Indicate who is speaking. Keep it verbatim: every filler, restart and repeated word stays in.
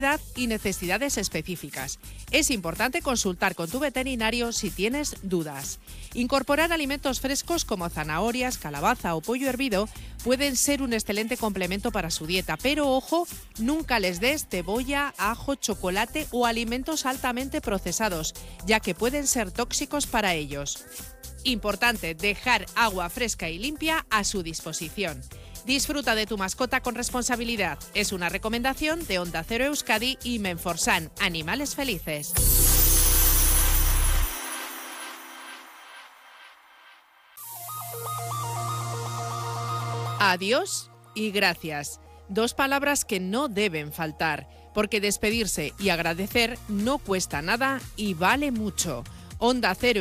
Speaker 1: y necesidades específicas. Es importante consultar con tu veterinario si tienes dudas. Incorporar alimentos frescos como zanahorias, calabaza o pollo hervido pueden ser un excelente complemento para su dieta, pero ojo, nunca les des cebolla, ajo, chocolate o alimentos altamente procesados, ya que pueden ser tóxicos para ellos. Importante dejar agua fresca y limpia a su disposición. Disfruta de tu mascota con responsabilidad. Es una recomendación de Onda Cero Euskadi y Menforsan, Animales Felices. Adiós y gracias. Dos palabras que no deben faltar, porque despedirse y agradecer no cuesta nada y vale mucho. Onda Cero